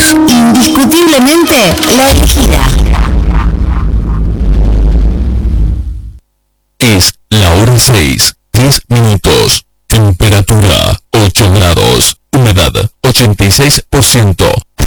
es indiscutiblemente la elegida. Es la hora 6, 10 minutos. Temperatura 8 grados. Humedad 86%.